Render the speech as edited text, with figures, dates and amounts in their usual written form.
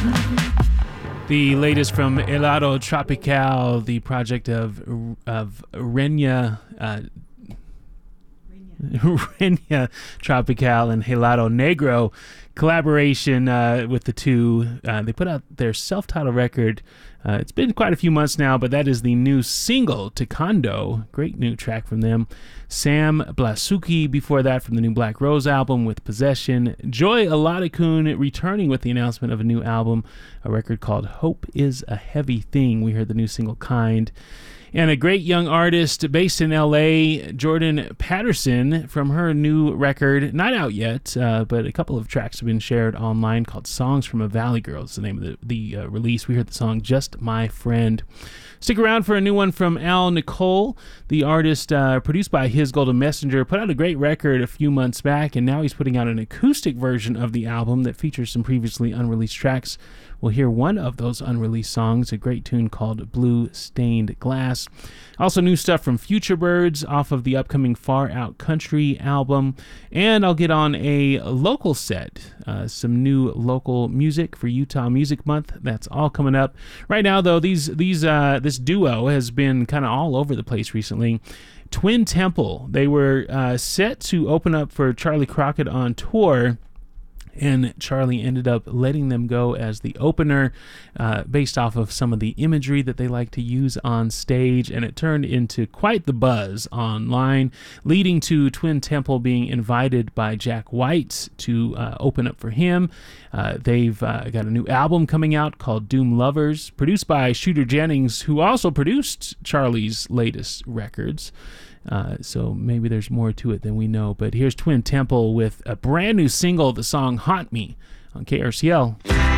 The latest from Helado Tropical, the project of Renya Renya Tropical and Helado Negro collaboration with the two. They put out their self-titled record. It's been quite a few months now, but that is the new single, Taekwondo. Great new track from them. Sam Blasuki before that from the new Black Rose album with Possession. Joy Aladikun returning with the announcement of a new album, a record called Hope is a Heavy Thing. We heard the new single Kind. And a great young artist based in L.A., Jordan Patterson, from her new record, not out yet, but a couple of tracks have been shared online, called Songs from a Valley Girl is the name of the release. We heard the song Just My Friend. Stick around for a new one from Al Nicole, the artist produced by His Golden Messenger, put out a great record a few months back, and now he's putting out an acoustic version of the album that features some previously unreleased tracks. We'll hear one of those unreleased songs, a great tune called Blue Stained Glass. Also new stuff from Future Birds off of the upcoming Far Out Country album. And I'll get on a local set, some new local music for Utah Music Month. That's all coming up. Right now, though, this duo has been kind of all over the place recently. Twin Temple, they were set to open up for Charlie Crockett on tour, and Charlie ended up letting them go as the opener based off of some of the imagery that they like to use on stage, and it turned into quite the buzz online, leading to Twin Temple being invited by Jack White to open up for him. They've got a new album coming out called Doom Lovers, produced by Shooter Jennings, who also produced Charlie's latest records. So maybe there's more to it than we know. But here's Twin Temple with a brand new single, the song Haunt Me, on KRCL.